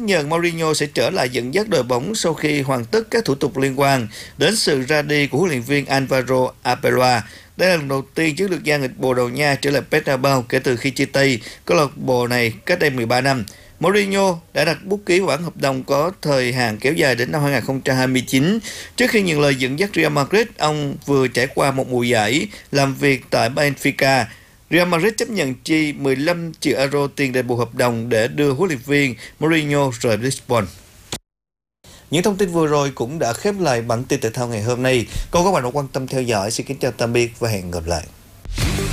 nhận Mourinho sẽ trở lại dẫn dắt đội bóng sau khi hoàn tất các thủ tục liên quan đến sự ra đi của huấn luyện viên Alvaro Arbeloa. Đây là lần đầu tiên chiến lược gia người Bồ Đào Nha trở lại Bernabeu kể từ khi chia tay câu lạc bộ này cách đây 13 năm. Mourinho đã đặt bút ký bản hợp đồng có thời hạn kéo dài đến năm 2029. Trước khi nhận lời dẫn dắt Real Madrid, ông vừa trải qua một mùa giải làm việc tại Benfica. Real Madrid chấp nhận chi 15 triệu euro tiền đền bù hợp đồng để đưa huấn luyện viên Mourinho rời Lisbon. Những thông tin vừa rồi cũng đã khép lại bản tin thể thao ngày hôm nay. Cảm ơn các bạn đã quan tâm theo dõi. Xin kính chào tạm biệt và hẹn gặp lại.